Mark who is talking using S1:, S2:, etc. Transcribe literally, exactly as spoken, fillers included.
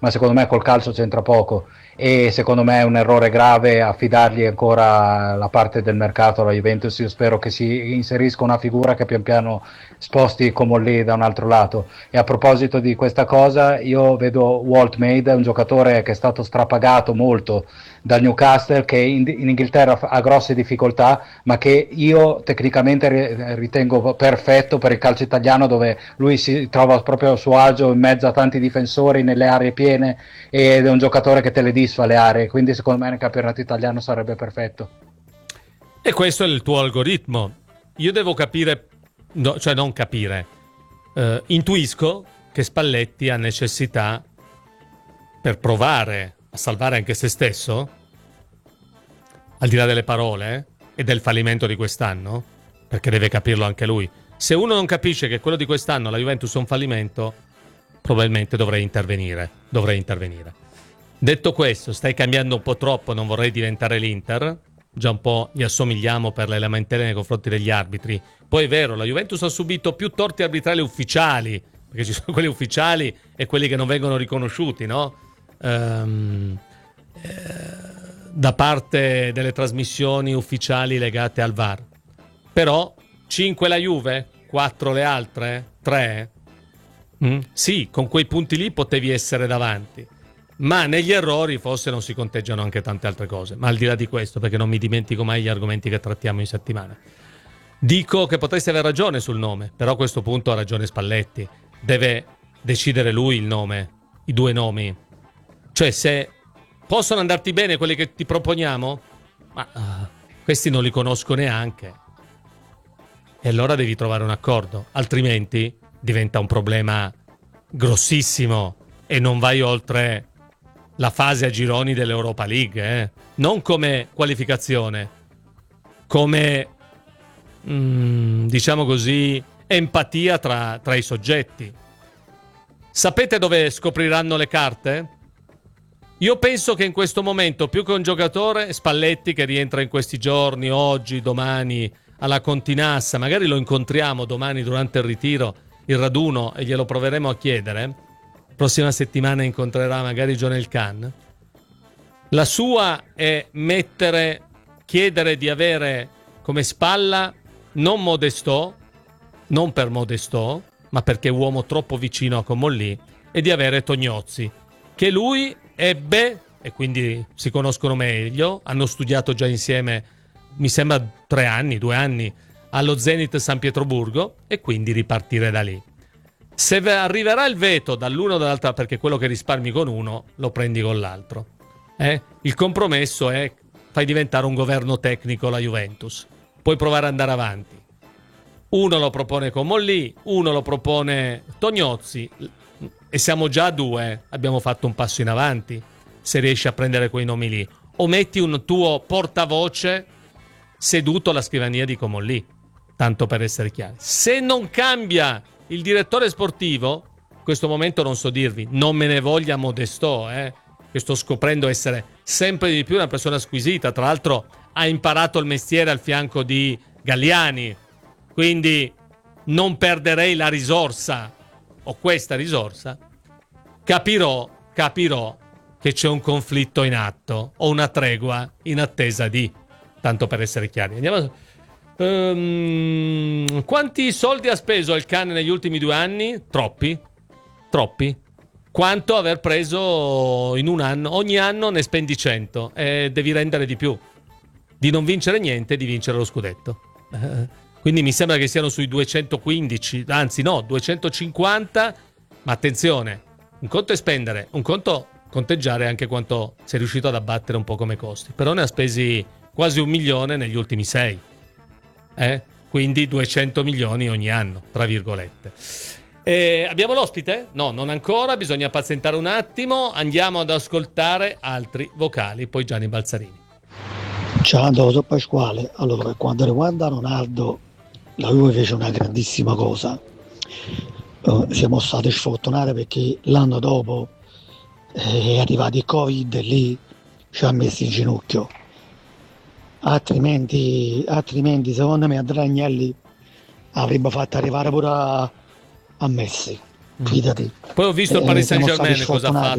S1: ma secondo me col calcio c'entra poco e secondo me è un errore grave affidargli ancora la parte del mercato alla Juventus. Io spero che si inserisca una figura che pian piano sposti Comolli da un altro lato. E a proposito di questa cosa, io vedo Walt Maid, un giocatore che è stato strapagato molto dal Newcastle, che in, in Inghilterra ha grosse difficoltà, ma che io tecnicamente ritengo perfetto per il calcio italiano, dove lui si trova proprio a suo agio in mezzo a tanti difensori nelle aree piene, ed è un giocatore che te le disfa le aree, quindi secondo me nel campionato italiano sarebbe perfetto.
S2: E questo è il tuo algoritmo. Io devo capire, no, cioè non capire, uh, intuisco che Spalletti ha necessità, per provare a salvare anche se stesso, al di là delle parole e del fallimento di quest'anno, perché deve capirlo anche lui. Se uno non capisce che quello di quest'anno, la Juventus, è un fallimento, probabilmente dovrei intervenire. Dovrei intervenire. Detto questo, stai cambiando un po' troppo, non vorrei diventare l'Inter. Già un po' gli assomigliamo per le lamentele nei confronti degli arbitri. Poi è vero, la Juventus ha subito più torti arbitrali ufficiali, perché ci sono quelli ufficiali e quelli che non vengono riconosciuti, no? Ehm, eh, da parte delle trasmissioni ufficiali legate al V A R. Però cinque la Juve, quattro le altre, tre. Mm? Sì, con quei punti lì potevi essere davanti, ma negli errori forse non si conteggiano anche tante altre cose. Ma al di là di questo, perché non mi dimentico mai gli argomenti che trattiamo in settimana, dico che potresti aver ragione sul nome, però a questo punto ha ragione Spalletti, deve decidere lui il nome, i due nomi. Cioè, se possono andarti bene quelli che ti proponiamo, ma uh, questi non li conosco neanche, e allora devi trovare un accordo, altrimenti diventa un problema grossissimo e non vai oltre la fase a gironi dell'Europa League, eh? Non come qualificazione, come mm, diciamo così, empatia tra, tra i soggetti. Sapete dove scopriranno le carte? Io penso che in questo momento, più che un giocatore, Spalletti, che rientra in questi giorni, oggi, domani, alla Continassa, magari lo incontriamo domani durante il ritiro, il raduno, e glielo proveremo a chiedere. Prossima settimana incontrerà magari Jonel Khan. La sua è mettere, chiedere di avere come spalla non Modestò, non per Modestò, ma perché è uomo troppo vicino a Comolli, e di avere Tognozzi, che lui ebbe, e quindi si conoscono meglio, hanno studiato già insieme, mi sembra tre anni, due anni, allo Zenit San Pietroburgo, e quindi ripartire da lì. Se arriverà il veto dall'uno o dall'altra, perché quello che risparmi con uno lo prendi con l'altro, eh? Il compromesso è: fai diventare un governo tecnico la Juventus, puoi provare ad andare avanti. Uno lo propone Comolli, uno lo propone Tognozzi, e siamo già a due, abbiamo fatto un passo in avanti se riesci a prendere quei nomi lì. O metti un tuo portavoce seduto alla scrivania di Comolli, tanto per essere chiari. Se non cambia il direttore sportivo, in questo momento non so dirvi, non me ne voglia Modestò, eh, che sto scoprendo essere sempre di più una persona squisita, tra l'altro ha imparato il mestiere al fianco di Galliani, quindi non perderei la risorsa, o questa risorsa. Capirò, capirò che c'è un conflitto in atto, o una tregua in attesa di, tanto per essere chiari. Andiamo a... Um, quanti soldi ha speso il Khan negli ultimi due anni? Troppi, troppi. Quanto aver preso in un anno? Ogni anno ne spendi cento e devi rendere di più, di non vincere niente, di vincere lo scudetto. Uh, quindi mi sembra che siano sui duecentoquindici, anzi no, duecentocinquanta. Ma attenzione, un conto è spendere, un conto conteggiare anche quanto sei riuscito ad abbattere un po' come costi. Però ne ha spesi quasi un milione negli ultimi sei. Eh? Quindi duecento milioni ogni anno, tra virgolette. Eh, abbiamo l'ospite? No, non ancora, bisogna pazientare un attimo. Andiamo ad ascoltare altri vocali, poi Gianni Balzarini.
S3: Ciao, sono Pasquale. Allora, per quanto riguarda Ronaldo, la Juve fece una grandissima cosa. Uh, siamo stati sfortunati perché l'anno dopo eh, è arrivato il Covid e lì ci ha messo in ginocchio. Altrimenti, altrimenti secondo me Andrea Agnelli avrebbe fatto arrivare pure a, a Messi, fidati.
S2: Poi ho visto il
S3: Eh,
S2: Paris
S3: siamo
S2: Saint-Germain
S3: stati
S2: cosa ha
S3: sfortunati.
S2: fatto.